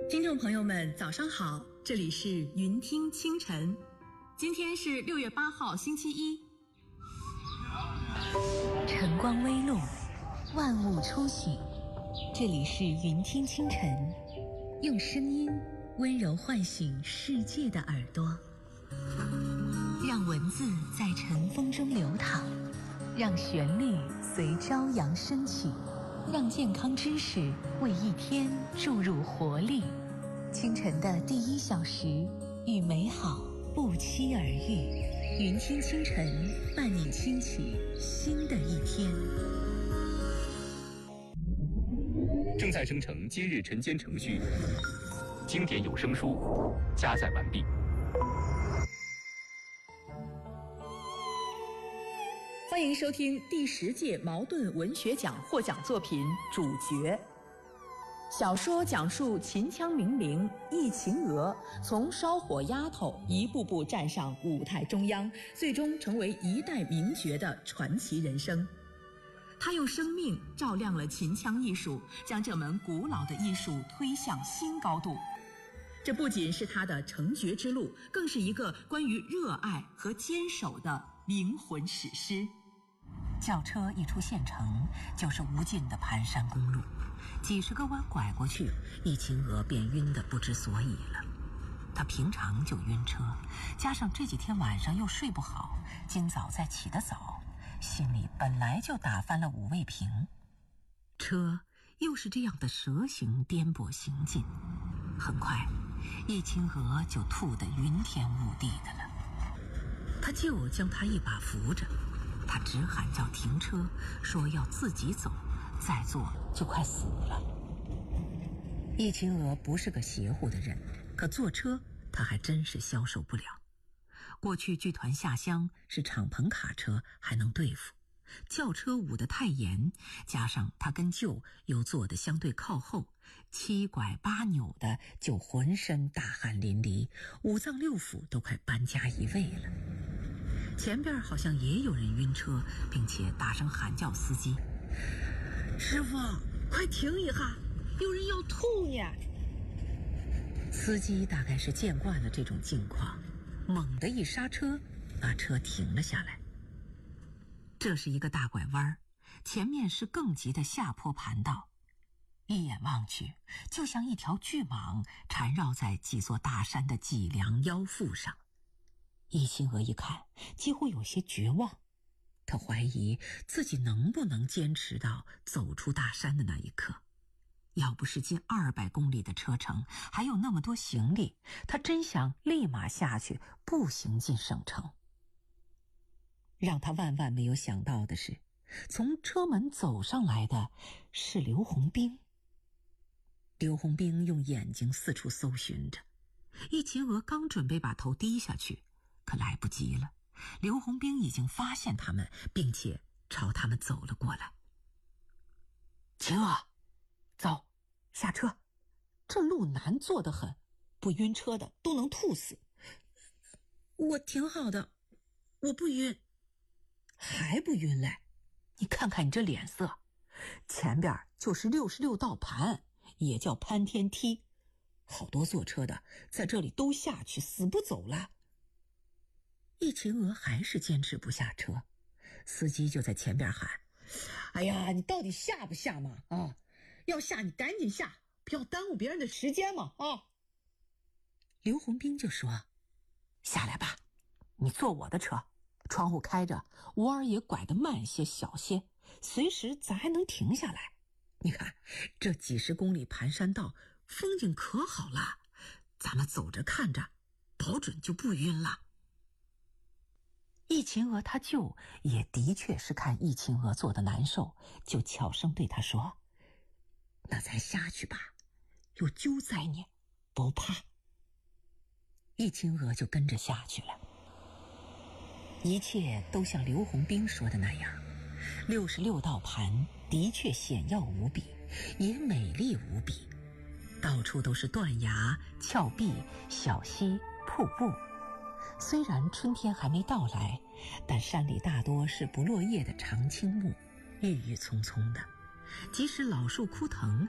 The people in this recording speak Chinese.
听众朋友们早上好，这里是云听清晨，今天是6月8号星期一。 晨光微露，万物初醒，这里是云听清晨，用声音温柔唤醒世界的耳朵，让文字在晨风中流淌，让旋律随朝阳升起，让健康知识为一天注入活力。清晨的第1小时，与美好不期而遇。云听清晨，伴你轻启新的一天。 正在生成今日晨间程序，经典有声书加载完毕。 欢迎收听第10届茅盾文学奖获奖作品《主角》。小说讲述秦腔名伶易秦娥从烧火丫头一步步站上舞台中央，最终成为一代名角的传奇人生。她用生命照亮了秦腔艺术，将这门古老的艺术推向新高度。这不仅是她的成角之路，更是一个关于热爱和坚守的灵魂史诗。 轿车一出县城，就是无尽的盘山公路，几十个弯拐过去，易秦娥便晕得不知所以了。她平常就晕车，加上这几天晚上又睡不好，今早再起得早，心里本来就打翻了五味瓶。车又是这样的蛇形颠簸行进，很快易秦娥就吐得云天雾地的了。他就将她一把扶着，他直喊叫停车，说要自己走，再坐就快死了。易秦娥不是个邪乎的人，可坐车他还真是消受不了。过去剧团下乡是敞篷卡车还能对付，轿车捂得太严，加上他跟舅又坐得相对靠后，7拐8扭的就浑身大汗淋漓，5脏6腑都快搬家移位了。前边好像也有人晕车，并且大声喊叫司机：“师傅，快停一下，有人要吐呢！”司机大概是见惯了这种境况，猛地一刹车，把车停了下来。这是一个大拐弯，前面是更急的下坡盘道，一眼望去，就像一条巨蟒缠绕在几座大山的脊梁腰腹上。易秦娥一看，几乎有些绝望，她怀疑自己能不能坚持到走出大山的那一刻。要不是近200公里的车程，还有那么多行李，她真想立马下去步行进省城。让她万万没有想到的是，从车门走上来的是刘洪兵。刘洪兵用眼睛四处搜寻着，易秦娥刚准备把头低下去，可来不及了，刘洪兵已经发现他们，并且朝他们走了过来。秦娥，走，下车，这路难坐得很，不晕车的都能吐死。我挺好的，我不晕。还不晕嘞？你看看你这脸色，前边就是66道盘，也叫潘天梯，好多坐车的在这里都下去，死不走了。易秦娥还是坚持不下车，司机就在前边喊：“哎呀，你到底下不下嘛？啊，要下你赶紧下，不要耽误别人的时间嘛！啊！”刘洪兵就说：“下来吧，你坐我的车，窗户开着，吴二爷拐得慢些小些，随时咱还能停下来。你看这几十公里盘山道，风景可好了，咱们走着看着，保准就不晕了。”易秦娥她舅也的确是看易秦娥坐得难受，就悄声对她说：“那咱下去吧，有救灾呢，不怕。”易秦娥就跟着下去了。一切都像刘洪兵说的那样，66道盘的确险要无比，也美丽无比，到处都是断崖、峭壁、小溪、瀑布。虽然春天还没到来，但山里大多是不落叶的常青木，郁郁葱葱的，即使老树枯藤